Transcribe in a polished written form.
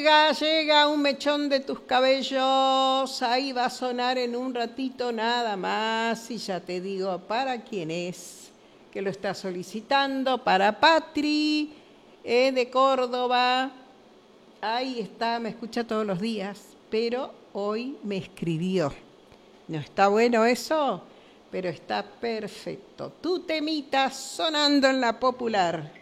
Llega un mechón de tus cabellos, ahí va a sonar en un ratito nada más y ya te digo para quién es, que lo está solicitando, para Patri, de Córdoba. Ahí está, me escucha todos los días, pero hoy me escribió. ¿No está bueno eso? Pero está perfecto. Tu temita sonando en la popular.